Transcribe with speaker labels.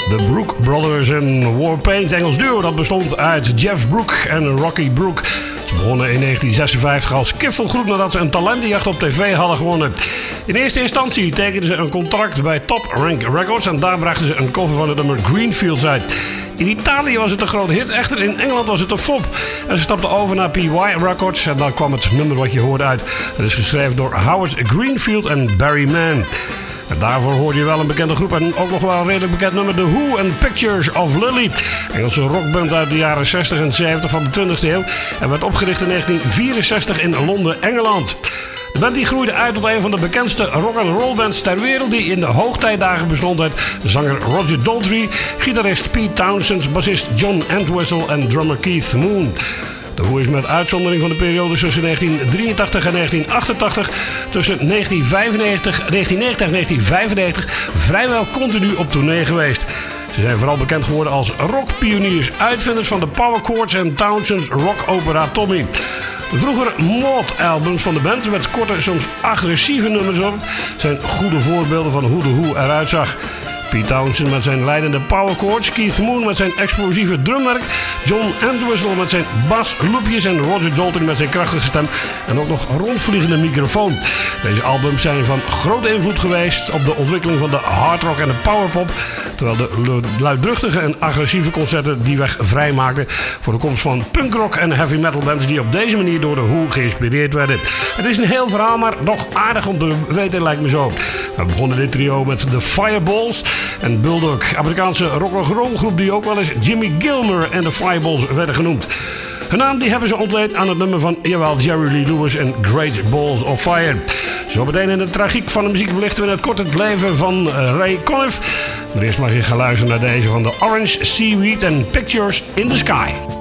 Speaker 1: De Brook Brothers, een Warpaint Engels duo dat bestond uit Jeff Brook en Rocky Brook. Ze begonnen in 1956 als kiffelgroep nadat ze een talentenjacht op tv hadden gewonnen. In eerste instantie tekenden ze een contract bij Top Rank Records en daar brachten ze een cover van het nummer Greenfields uit. In Italië was het een grote hit, echter in Engeland was het een flop. En ze stapten over naar PY Records en daar kwam het nummer wat je hoorde uit. Het is geschreven door Howard Greenfield en Barry Mann. En daarvoor hoorde je wel een bekende groep en ook nog wel een redelijk bekend nummer, The Who and Pictures of Lily. Engelse rockband uit de jaren 60 en 70 van de 20e eeuw en werd opgericht in 1964 in Londen, Engeland. De band die groeide uit tot een van de bekendste rock-and-roll bands ter wereld die in de hoogtijdagen bestond uit zanger Roger Daltrey, gitarist Pete Townshend, bassist John Entwistle en drummer Keith Moon. De Who is met uitzondering van de periode tussen 1983 en 1988, tussen 1990 en 1995 vrijwel continu op tournee geweest. Ze zijn vooral bekend geworden als rockpioniers, uitvinders van de power chords en Townshend's rock opera Tommy. De vroegere Maud-albums van de band met korte, soms agressieve nummers op zijn goede voorbeelden van hoe de Who eruit zag. Pete Townshend met zijn leidende power chords, Keith Moon met zijn explosieve drumwerk, John Entwistle met zijn basloopjes en Roger Daltrey met zijn krachtige stem en ook nog rondvliegende microfoon. Deze albums zijn van grote invloed geweest op de ontwikkeling van de hardrock en de powerpop, terwijl de luidruchtige en agressieve concerten die weg vrijmaakten voor de komst van punkrock en heavy metal bands die op deze manier door de Who geïnspireerd werden. Het is een heel verhaal, maar nog aardig om te weten, lijkt me zo. We begonnen dit trio met de Fireballs en Bulldog, Amerikaanse rock-and-roll groep die ook wel eens Jimmy Gilmer en de Fireballs werden genoemd. Hun naam die hebben ze ontleend aan het nummer van Jerry Lee Lewis en Great Balls of Fire. Zometeen in de tragiek van de muziek belichten we in het kort het leven van Ray Conniff. Maar eerst mag je gaan luisteren naar deze van de Orange Seaweed en Pictures in the Sky.